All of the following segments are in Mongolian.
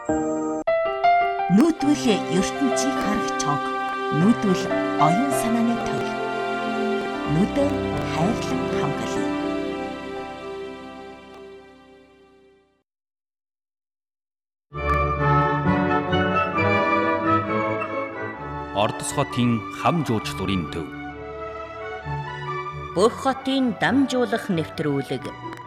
Нүүдвэл ертөнцийг харах чонх, нүүдвэл оюун санааны төл. Нүдээр хайрлан хамгаалъя. Ордос хотын хам жуучлалын төв. Бүх хотын дамжуулах нэвтрүүлэг.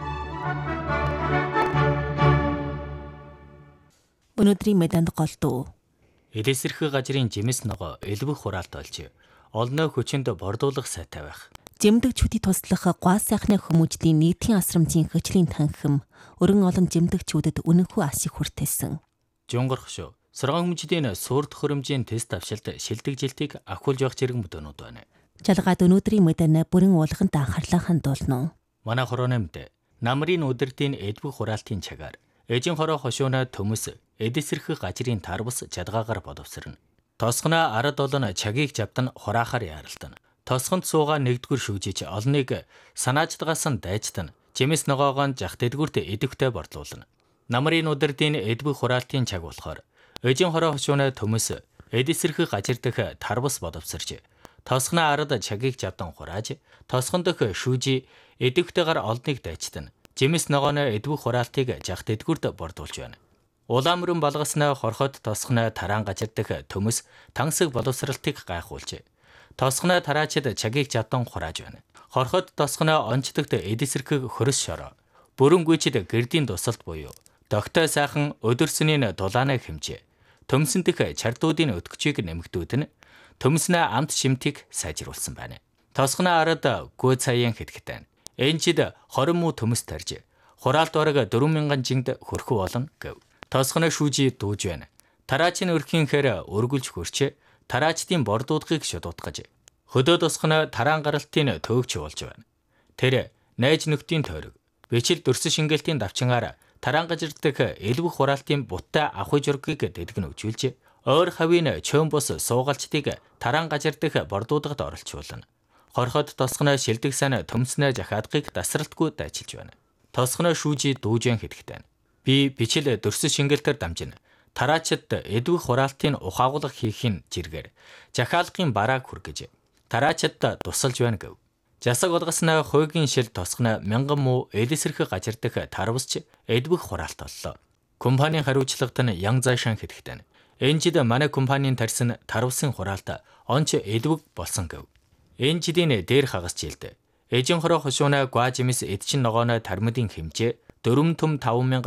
Өнөөдрийн меданд голдуу. Эдэсэрхэг газрын жимс ногоо элбэх хураалт олж, олноо хүчинд бордуулах сайтай байх. Жимдэгчүүдийн туслах гуай сайхны хүмүүжлийн нийтийн асрамжийн хөгжлийн танхим өрн олон жимдэгчүүдэд үнэнхүү асыг хүртээсэн. Жунгорх шүү. Соргон хүмүүжлийн суурд хөрөмжийн тест авшилт шилдэг жилтийг авахулж явах зэрэг мөдөөнүүд байна. Жалгаад өнөөдрийн меданд бүрэн уулганд анхаарлаа хандуулна. Манай хороономд намрын өдөртийн эдбэх хураалтын цагаар ээжийн хороо хошууна төмөс эдэсэрхэг газрын тарбас чадгаагаар боловсрно. Тосгоноо ард олон чагийг жавдан хураахаар яаралдана. Тосгонд суугаа нэгдүгür шүүжиж олныг санаачдгаас нь дайжтана. Жимс ногоогоо жах дэдгүрт эдвэхтэй борлуулна. Намрын өдөртийн эдбэх хураалтын цаг болохоор ээжийн хороо хошууна төмөс эдэсэрхэг газар дэх тарбас боловсрж тосгоноо ард чагийг жавдан хурааж тосгон дэх шүүжи эдвэхтэйгээр олныг дайжтана. Жимс ногооны эдвэх хураалтыг жах дэдгүрт бордуулж байна. Улаамрын балгаснаа хорхот тосгоноо тараан газар дэх төмөс тансаг боловсралтыг гайхуулж тосгоноо тараачид чагийг жавдан хурааж байна. Хорхот тосгоноо онцдогт эдэсэрхэг хөрс шороо бүрэн гүйчид гэрдийн тусалт буюу догтой сайхан өдөрсөний дулаанаа хэмжээ. Төмсөн дэх чардуудын өтгчийг нэмэгдүүд нь төмснөө амт шимтгийг сайжруулсан байна. Тосгоноо ард гүй цаян хэдгтэн. Энчид 20 муу төмс тарж хураалт бараг 4000 жинд хөрхөв болно гэв. Тосгоноо шүүжи дууж байна. Тараачийн өрхийнхээр өргөлж хөрч тараачдын бордуудгыг шудуудгаж хөдөө тосгоноо тараан гаралтын төөгч болж байна. Тэр найз нөхдийн тойрог бичил дөрсөн шингээлтийн давчингаар тараан газар дэх элбэх хураалтын буттай авах жургийг дэдгэн өгчүүлж ойр хавийн чөөн бус суугалчдыг тараан газар дэх бордуудад оролцуулна. Хорхот тосгоноо шилдэг сайн төмснөө жахаадгыг дасралтгүй дайчилж байна. Тосгоноо шүүжи дүүжэн хэдгтэн. Би бичил дөрсөн шингээлтээр дамжина. Тараачид эдвэх хураалтын ухаагуулга хийхин жиргээр жахаалгын барааг хүргэж тараачид тусалж байна гэв. Жасаг болгосноо хойгийн шил тосгоноо 1000 муу эдэсэрхэг газар дэх тарвасч эдвэх хураалт оллоо. Компанийн хариуцлагад нь ян зайшан хэдгтэн. Энжид манай компанийн тарьсан тарвсын хураалт онч эдвэг болсон гэв. Энжидийн дээр хагас жилд ээжийн хороо хошууна гуай жимс эдчин ногооно тармидын хэмжээ 4 түм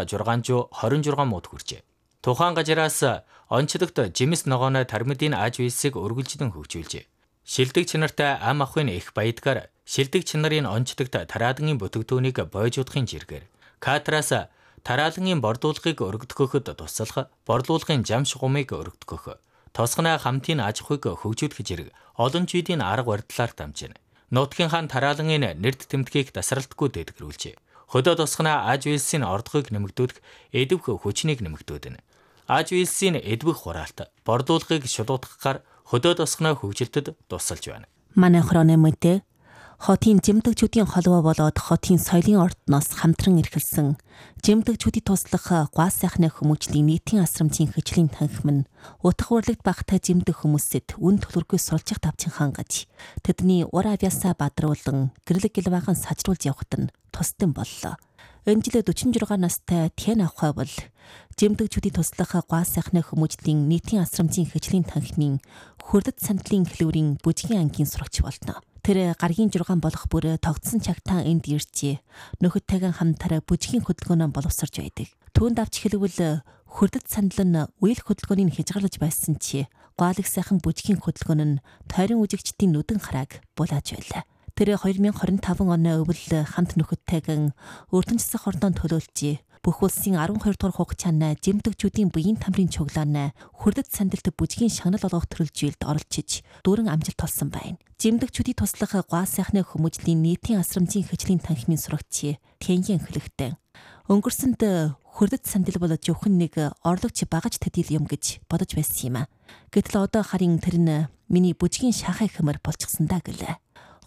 5626 мууд хүрчээ. Тухайн газараас онцлогт жимс ногооно тармидын аж үйлсийг өргөлждөн хөгжүүлжээ. Шилдэг чинартай ам ахын их баядгаар шилдэг чинарын онцлогт тараадгийн бүтээгдэхүүнийг бойжуудахын жиргээр катраас тараалгын бордуулгыг өргөдгөхөд туслах борлуулгын жам шугамыг өргөдгөх тосгоноо хамтын аж ахуйг хөгжүүлэх зэрэг олон жүйдийн арга барилаар дамжина. Нутгийн хаан тараалгын нэрд тэмдгийг дасралтгүй дэдгэрүүлжээ. Хөдөө тосгоноо аж үйлсийн ордгыг нэмэгдүүлэх эдвэх хүчнийг нэмэгдүүлнэ. Аж үйлсийн эдвэх хураалт бордуулгыг шулуудахаар хөдөө тосгоноо хөгжилтөд тусалж байна. Манай хороны мэдээ хотын жимдэгчүүдийн холбоо болоод хотын соёлын ордноос хамтран эрхэлсэн жимдэгчүүдийн туслах гуай сайхны хүмүүжлийн нийтийн асрамжийн хөгжлийн танхим нь утга урлагт багтай жимдэг хүмүүсэд үн төлөргүй суралцах давчин хангаж тэдний ур авьяасаа бадруулан гэрлэг гэлбаахан сажруулж явахад нь тусдсан боллоо. Энэ жил 46 настай Тэн авхай бол жимдэгчүүдийн туслах гуай сайхны хүмүүжлийн нийтийн асрамжийн хөгжлийн танхимын хүрдэт сандлын хэлбэрийн бүжгийн ангийн сурагч болно. Тэр гаргийн 6 болох бүр тогтсон чагтаа энд иржээ. Нөхөдтэйгэн хамтараа бүжгийн хөдөлгөөнөө боловсрж байдаг. Түүнд авч хэлвэл хүрдэт сандал нь үйл хөдөлгөөнийг хязгаарлаж байсан чи гуайлаг сайхан бүжгийн хөдөлгөөн нь тойрон үжигчдийн нүдэн харааг булааж байлаа. Тэр 2025 оны өвөл хамт нөхөдтэйгэн өртөнцсөх ордонд төлөөлжээ. Бүх улсын 12 дугаар хугацаанд жимдэгчүүдийн биеийн тамирын цуглаан хүрдэт сандалт бүжгийн шагнал олгох төрөлжүүлэлд оролцож дүүрэн амжилт олсон байна. Жимдэгчүүдийн туслах гуай сайхны хүмүүжлийн нийтийн асрамжийн хөгжлийн танхимын сурагч Тэнгийн хөлөгтэй. Өнгөрсөнд хүрдэт сандал бол зөвхөн нэг орлогч багаж төдийл юм гэж бодож байсан юм а. Гэтэл одоо харин тэр нь миний бүжгийн шахах хэмээр болчихсон даа гэлээ.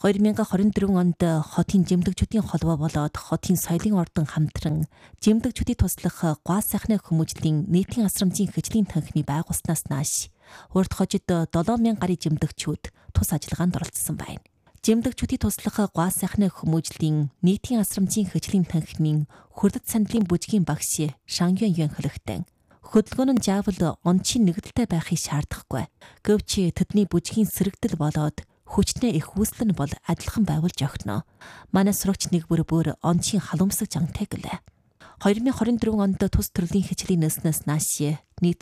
2024 онд хотын жимдэгчүүдийн холбоо болоод хотын соёлын ордон хамтран жимдэгчүүдийг туслах гуай сайхны хүмүүжлийн нийтийн асрамжийн хөгжлийн танхимыг байгуулснаас нааш урд хожид 7,000 гаруй жимдэгчүүд тус ажиллагаанд оролцсон байна. Жимдэгчүүдийг туслах гуай сайхны хүмүүжлийн нийтийн асрамжийн хөгжлийн танхимын хүрдэт сандлын бүжгийн багш Шан Юан хөлөгтөн хөдөлгөөн нь жаавал онцгийн нэгдэлтэй байхыг шаардахгүй. Гэвч тэдний бүжгийн сэрэгдэл болоод хүчнээ их үүслэн бол адилхан байгуулж өгнө. Манай сурагч нэг бүр онцгийн халуумсаг жангтай гэлээ. 2024 онд тус төрлийн хичээлийн нээснээс нааш нийт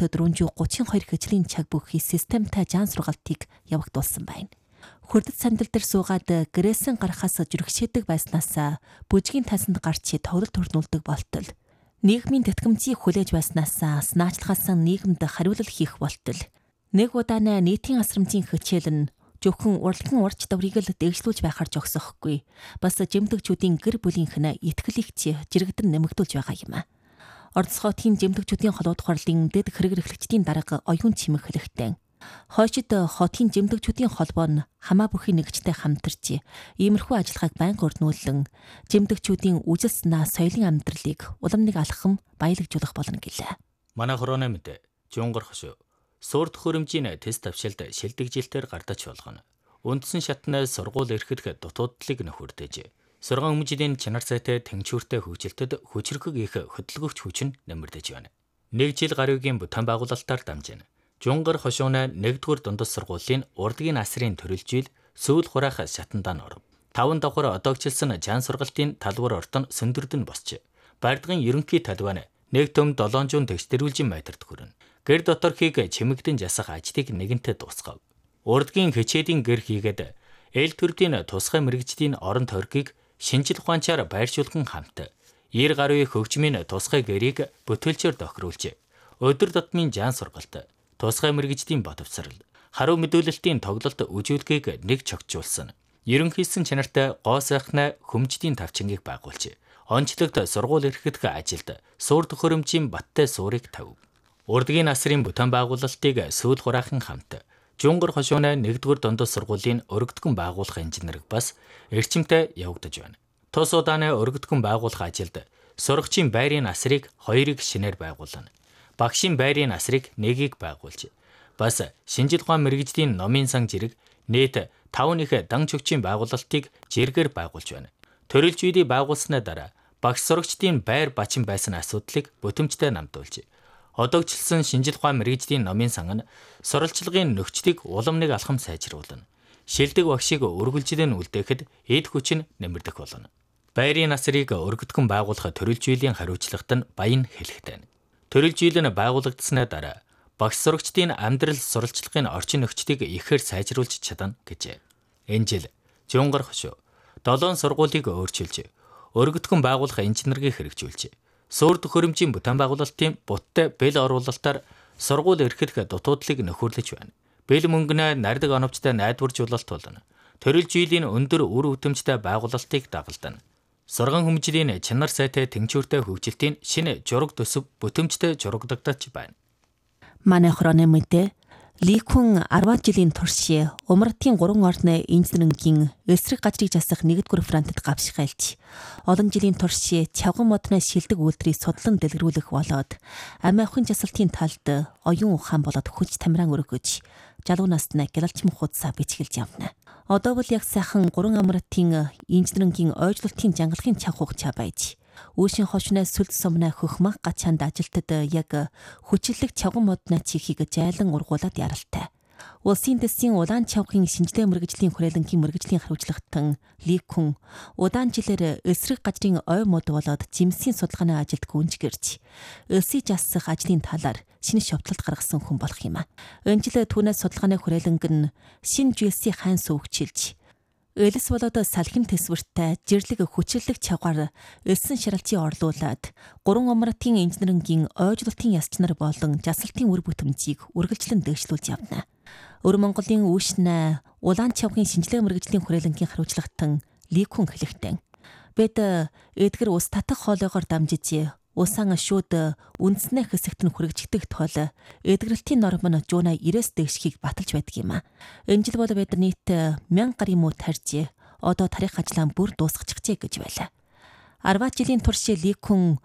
432 хичээлийн цаг бүхий системтай жаан сургалтыг явагдуулсан байна. Хүрдэт сандал дээр суугаад гэрээсэн гарахаас жиргшээдэг байснаас бүжгийн тасанд гарч тоглолт төрнүүлдэг болтол. Нийгмийн тэтгэмжийг хүлээж байснаас наачлахаасан нийгэмд хариулал хийх болтол. Нэг удаанаа нийтийн асрамжийн хичээл нь зөвхөн урлагийн урч даврыг л дэвшлүүлж байхаар жогсохгүй. Бас жимдэгчүүдийн гэр бүлийнх нь итгэлийгч жирэгдэн нэмэгдүүлж байгаа юм. Орцгоотын жимдэгчүүдийн холбоо тухарлын дэд хэрэг эрхлэгчдийн дарга оюун чимэг хэлэхтэн. Хойшид хотын жимдэгчүүдийн холбоо нь хамаа бүхий нэгжтэй хамтарч иймэрхүү ажиллагааг байнга өрнүүлэн жимдэгчүүдийн үжил санаа соёлын амьдралыг улам нэг алхам баялагжуулах болно гэлээ. Манай хорооны мэдээ Жунгар хошуу Сурд хөрөмжийн тест тавшилд шилдэгжилтээр гардаж болгоно. Үндсэн шатны сургууль эрхлэх дутуудлыг нөхөрдөж, сургаан хүмүүжлийн чанар сайтай тэнцвэртэй хөгжилтэд хүчрхэг их хөдөлгөгч хүч нь нэмэрдэж байна. 1 жил гаруйгийн бүтээн байгуулалтаар дамжина. Жунгар хошууны 1-р дундас сургуулийн урдгийн насрын төрөлжил сүүл хураах шатандаа норв. 5 давхар одоогчилсан жаан сургалтын талбар ортон сөндөрдөн босч, бардгийн ерөнхий талбай нь 1.7 тэгштэрүүлжин метрт хүрнэ. Гэр доторхийг чимэгдэн жасах ажлыг нэгэнтээ дуусгав. Урдгийн хичээлийн гэр хийгээд эл төрдийн тусгай мэрэгжлийн орон тойргийг шинжил ухаанчаар байршуулхан хамт 90 гаруй хөгжмийн тусгай гэрийг бүтээлчээр тохируулж, өдөр тутмын жаан сургалт, тусгай мэрэгжлийн бодовсрал, харуу мэдүүлэлтийн тоглолт үжүүлгийг нэг чогтжуулсан. Ерөнхийсэн чанартай гоо сайхны хөмжлийн тавчингийг байгуулж, онцлогт сургууль эрхлэх ажилд суурд хөрөмжийн баттай суурийг тавив. Урдгийн насрын бүтээн байгуулалтыг сүүл хураахан хамт Жунгар хошууны 1-р дундас сургуулийн өргөдгөн байгуулах инженерг бас эрчимтэй явагдаж байна. Тус удааны өргөдгөн байгуулах ажилд сурагчийн байрын насрыг 2-ыг шинээр байгуулна. Багшийн байрын насрыг 1-ийг байгуулж, бас шинжил ухаан мэрэгжлийн номын сан жирэг нийт 5 их дан чөгчийн байгуулалтыг жиргээр байгуулж байна. Төрөлж үеийг байгуулсны дараа багш сурагчдын байр бачин байсан асуудлыг бүтэмжтэй намдуулж, одоогчилсан шинжил ухаан мэрэгжлийн номын сан нь сурвалжлагын нөхцөлийг улам нэг алхам сайжруулна. Шилдэг багшийг үргэлжлэн үлдээхэд эд хүч нь нэмэрдэх болно. Байрын насрыг өргөдгөн байгуулах төрөлж үеийн хариуцлагт нь баян хэлэхтэй. Төрөлж үйл нь байгуулагдсны дараа багш сурагчдын амьдрал сурвалжлагын орчин нөхцөлийг ихээр сайжруулж чадна гэжээ. Энэ жил Жунгар хошуу 7 сургуулийг өөрчилж, өргөдгөн байгуулах инженерийг хэрэгжүүлж, Сурд хөрөмжийн бүтээн байгуулалтын буттай бэл оруулалтаар сургууль эрхлэх дутуудлыг нөхөрлөж байна. Бэл мөнгөнөө нардаг оновчтой найдваржуулалт болно. Төрөлж үеийн өндөр үр хөтөмжтэй байгуулалтыг дагалдана. Сургаан хүмүүжлийн чанар сайтай тэнцвэртэй хөгжилтийн шинэ жураг төсөв бүтэмжтэй журагдагдаж байна. Манай хорооны мэдээ Ликүн 10 жилийн турш Умартын 3 орны инженерингийн эсрэг гажрыг жасах 1-р фронтод гавшгайлж, олон жилийн турш чавган модны шилдэг үйлдвэрийг судлан дэлгэрүүлэх болоод амь авахын жасалтын талд оюун ухаан болоод хүч тамиран өргөж, залуу насны гялалчмын хуудасаа бичгэлж явна. Одоо бол яг сайхан 3 амратын инженерингийн ойжлолтын жангалагын чав хугацаа байж, үүшин хошны сүлд сумна хөхмаг гачаанд ажилтад яг хүчлэг чавган модны чихийг жайлан ургуулад яралтай. Улсын дэсийн улаан чавхын шинжилгээ мэргэжлийн хүрээлэнгийн мэргэжлийн хариуцлагатан Ликүн удаан жилээр эсрэг гажрын ой мод болоод жимсийн судалгааны ажилд гүнж гэрч, өлсөй жасах ажлын талаар шинэ шовтлолт гаргасан хүн болох юм. Энэ жил түүнээс судалгааны хүрээлэнг нь шинэ жилсийн хайн сувгчилж, элс болоод салхин төсвөртэй жирлэг хүчлэг чавгаар элсэн шаралчийн орлуулад 3 амратын инженерингийн ойжлолтын яс чанар болон жасалтын үр бүтэмжийг үргэлжлэн дэвшлүүлж явна. Өр Монголын үүшнэ улаан чавхын шинжилгээ мэргэжлийн хүрээлэнгийн хариуцлагатан Ликүн хэлэхтэн. Бид эдгэр ус татах хоолойгоор дамжиж усан шүүд үндснээ хэсэгт нь хүрэгжигдэх тул эдгэрэлтийн норм нь жууна 90-с дээшхийг баталж байдаг юм а. Энэ жил бол бид нийт 1000 гаруй муу тарьж одоо тарих ажлаа бүр дуусгачихжээ гэж байлаа. 10 жилийн турш Ли Кун